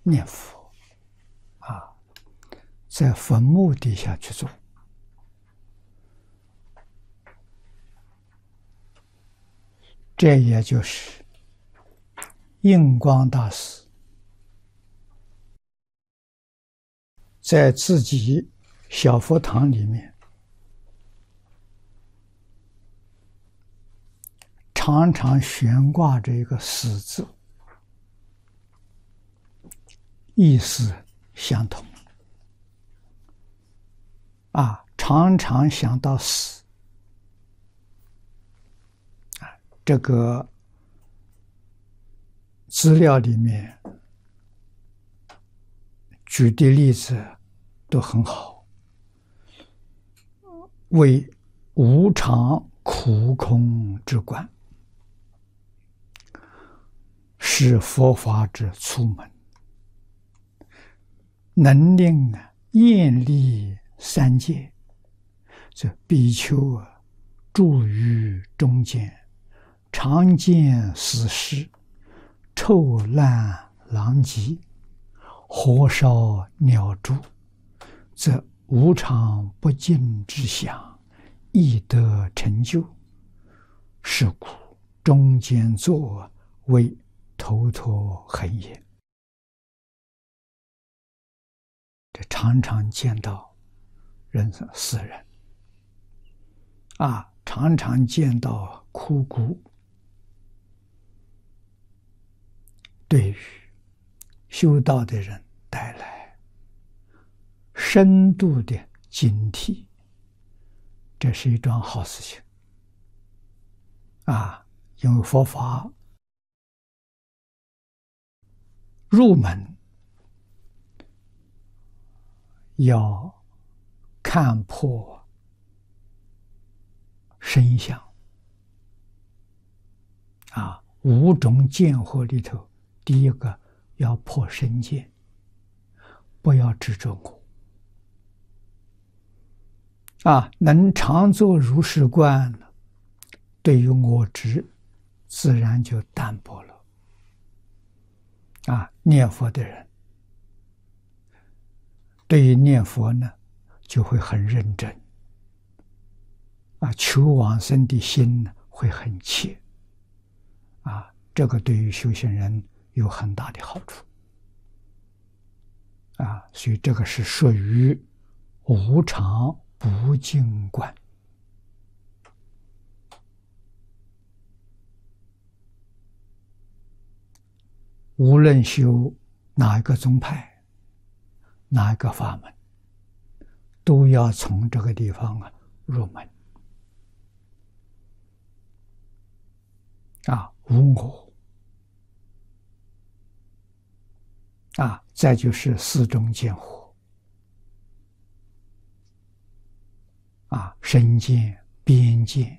念佛啊，在坟墓底下去做。这也就是印光大师在自己小佛堂里面常常悬挂着一个死字，意思相同啊，常常想到死啊。这个资料里面举的例子都很好，为无常苦空之观，是佛法之初门，能令厌离三界，这比丘住于中间，常见死尸，臭烂狼藉，火烧鸟蛀，则无常不净之想，亦得成就。是故中间坐为头陀恒也。这常常见到死人啊，常常见到枯骨，对于修道的人带来深度的警惕，这是一桩好事情啊！因为佛法入门要看破身相啊，五种见惑里头，第一个要破身见，不要执着我啊，能常做如是观，对于我执自然就淡薄了啊。念佛的人对于念佛呢就会很认真啊，求往生的心呢会很切啊，这个对于修行人有很大的好处啊，所以这个是属于无常不净观。无论修哪一个宗派，哪一个法门，都要从这个地方入门啊，无我啊，再就是四种见惑啊，身见、边见、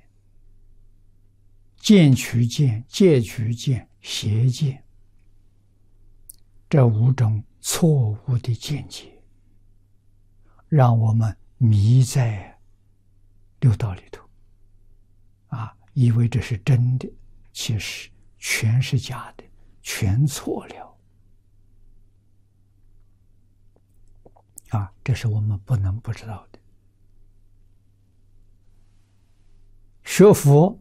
见取见、戒取见、邪见，这五种错误的见解，让我们迷在六道里头啊，以为这是真的，其实全是假的，全错了啊，这是我们不能不知道的。学佛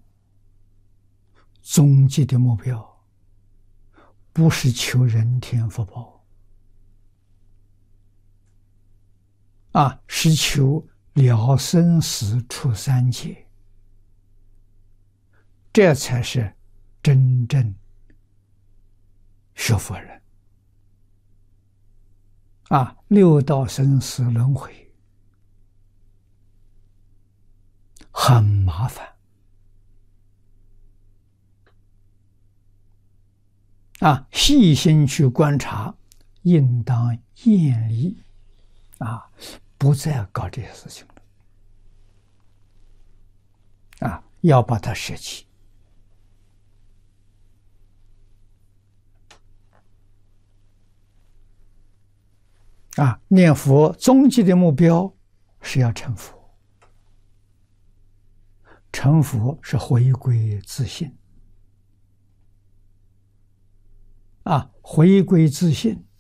终极的目标不是求人天福报啊，是求了生死出三界，这才是真正学佛人啊。六道生死轮回很麻烦啊，细心去观察，应当厌离啊，不再搞这些事情了啊，要把它舍弃啊。念佛终极的目标是要成佛，成佛是回归自信啊，回归自信